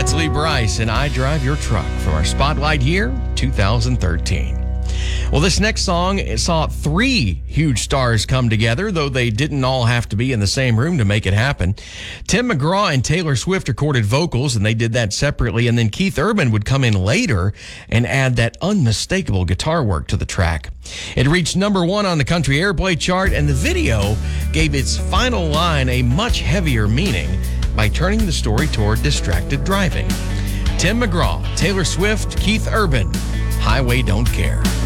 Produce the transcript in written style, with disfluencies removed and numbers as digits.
That's Lee Brice and I Drive Your Truck from our Spotlight year, 2013. Well, this next song saw three huge stars come together, though they didn't all have to be in the same room to make it happen. Tim McGraw and Taylor Swift recorded vocals, and they did that separately, and then Keith Urban would come in later and add that unmistakable guitar work to the track. It reached number 1 on the country airplay chart, and the video gave its final line a much heavier meaning by turning the story toward distracted driving. Tim McGraw, Taylor Swift, Keith Urban, Highway Don't Care.